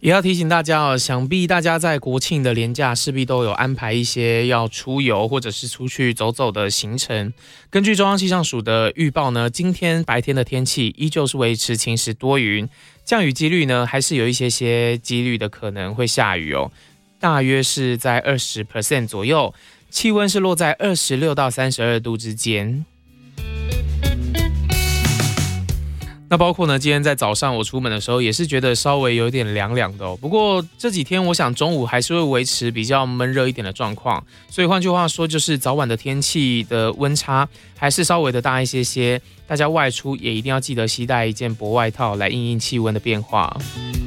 也要提醒大家哦，想必大家在国庆的连假势必都有安排一些要出游或者是出去走走的行程。根据中央气象署的预报呢，今天白天的天气依旧是维持晴时多云，降雨几率呢还是有一些几率的可能会下雨哦，大约是在20% 左右，气温是落在26到32度之间。那包括呢，今天在早上我出门的时候，也是觉得稍微有点凉凉的哦。不过这几天，我想中午还是会维持比较闷热一点的状况。所以换句话说，就是早晚的天气的温差还是稍微的大一些。大家外出也一定要记得携带一件薄外套来因应气温的变化。